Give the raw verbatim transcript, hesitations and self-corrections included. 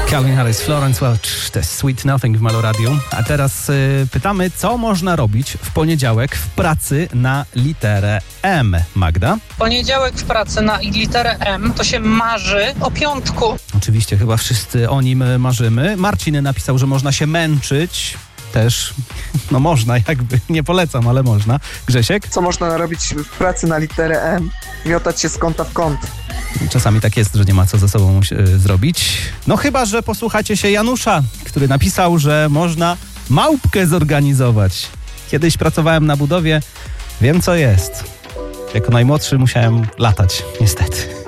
Calvin Harris, Florence Welch, to jest Sweet Nothing w Meloradiu. A teraz y, pytamy, co można robić w poniedziałek w pracy na literę M. Magda? Poniedziałek w pracy na literę M to się marzy o piątku. Oczywiście, chyba wszyscy o nim marzymy. Marcin napisał, że można się męczyć. Też, no można, jakby, nie polecam, ale można. Grzesiek? Co można robić w pracy na literę M? Miotać się z kąta w kąt. Czasami tak jest, że nie ma co ze sobą y, zrobić. No chyba, że posłuchacie się Janusza, który napisał, że można małpkę zorganizować. Kiedyś pracowałem na budowie, wiem co jest. Jako najmłodszy musiałem latać, niestety.